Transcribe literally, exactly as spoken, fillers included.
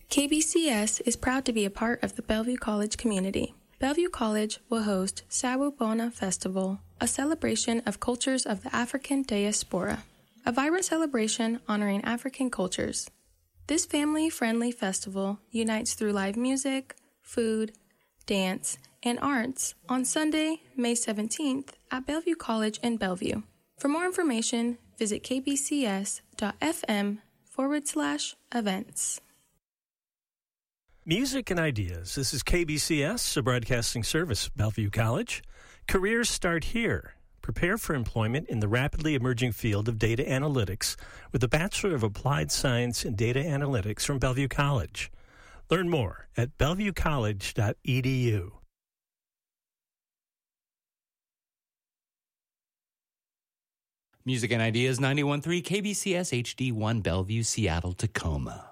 K B C S is proud to be a part of the Bellevue College community. Bellevue College will host Sawubona Festival, a celebration of cultures of the African diaspora, a vibrant celebration honoring African cultures. This family-friendly festival unites through live music, food, dance, and arts on Sunday, May seventeenth at Bellevue College in Bellevue. For more information, visit kbcs.fm forward slash events. Music and ideas. This is K B C S, a broadcasting service of Bellevue College. Careers start here. Prepare for employment in the rapidly emerging field of data analytics with a Bachelor of Applied Science in Data Analytics from Bellevue College. Learn more at bellevue college dot e d u. Music and Ideas ninety-one point three K B C S H D one Bellevue, Seattle, Tacoma.